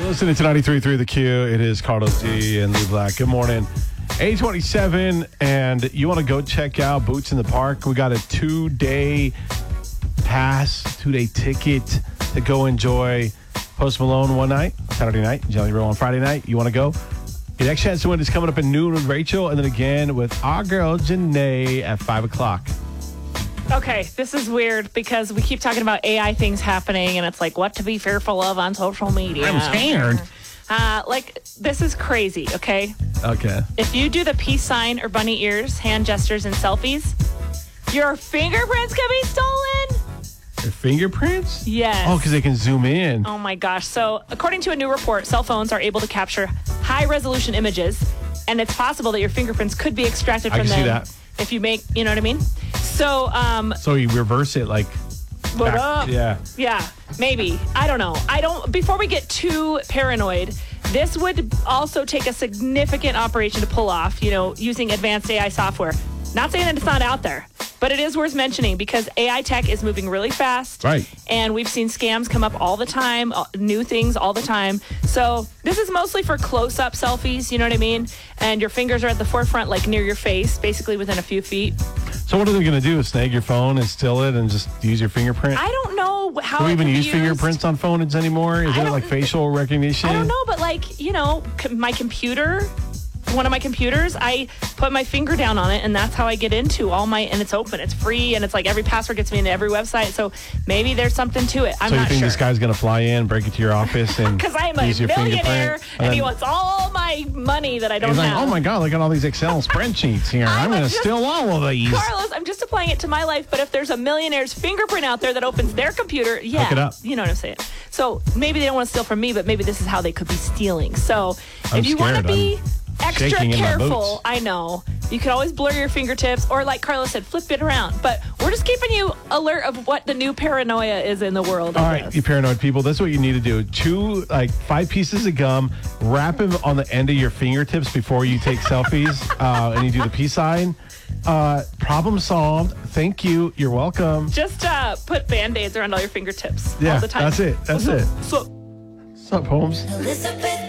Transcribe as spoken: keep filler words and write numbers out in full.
Listening to ninety-three point three The Q. It is Carlos D and Lee Black. Good morning. eight twenty-seven, and you want to go check out Boots in the Park? We got a two-day pass, two-day ticket to go enjoy Post Malone one night, Saturday night, Jelly Roll on Friday night. You want to go? Your next chance to win is coming up at noon with Rachel, and then again with our girl Janae at five o'clock. Okay, this is weird because we keep talking about A I things happening, and it's like what to be fearful of on social media. I'm scared. Uh, like, this is crazy, okay? Okay. If you do the peace sign or bunny ears, hand gestures, and selfies, your fingerprints can be stolen? Your fingerprints? Yes. Oh, because they can zoom in. Oh, my gosh. So, according to a new report, cell phones are able to capture high-resolution images, and it's possible that your fingerprints could be extracted I from can see them that. if you make, you know what I mean? So, um... So you reverse it like... What back- up? Yeah. Yeah, maybe. I don't know. I don't. Before we get too paranoid, this would also take a significant operation to pull off, you know, using advanced A I software. Not saying that it's not out there, but it is worth mentioning because A I tech is moving really fast. Right. And we've seen scams come up all the time, uh, new things all the time. So this is mostly for close-up selfies, you know what I mean? And your fingers are at the forefront, like near your face, basically within a few feet. So what are they going to do? Snag your phone and steal it and just use your fingerprint? I don't know how Do we it even can be use used. fingerprints on phones anymore? Is I it don't- like facial recognition? I don't know, but like, you know, c- my computer, one of my computers, I put my finger down on it and that's how I get into all my, and it's open, it's free, and it's like every password gets me into every website. So maybe there's something to it. I'm so you not think sure. this guy's going to fly in, break into your office, and Because I'm a use your millionaire fingerprint? and, then he wants all my money that I don't He's like, have. oh my God, look at all these Excel spreadsheets here. I'm, I'm going to just- steal all of these. Carlos, I'm just applying it to my life, but if there's a millionaire's fingerprint out there that opens their computer, yeah. Hook it up. You know what I'm saying? So maybe they don't want to steal from me, but maybe this is how they could be stealing. So I'm if you want to scared. be extra shaking in my careful, boots. I know, you could always blur your fingertips or like Carlos said, flip it around. But we're just keeping you alert of what the new paranoia is in the world. All I right, guess. you paranoid people, that's what you need to do. Chew like five pieces of gum, wrap them on the end of your fingertips before you take selfies, uh, and you do the peace sign. Uh, problem solved. Thank you. You're welcome. Just uh, put Band-Aids around all your fingertips Yeah, all the time. that's it. That's it. So What's up, Holmes? Elizabeth